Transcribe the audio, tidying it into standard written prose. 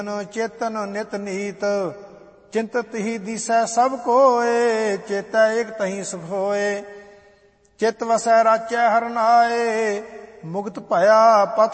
ਚੇਤਨ ਨਿਤ ਨੀਤ, ਚਿੰਤਤ ਹੀ ਦੀਸੈ ਸਭ ਕੋਏ, ਚੇਤੈ ਏਕ ਤਹੀਂ ਸੁਖ ਹੋਏ। ਚਿਤ ਵਸੈ ਰਾਚੈ ਹਰਿ ਨਾਏ, ਮੁਕਤ ਭਇਆ ਪਥ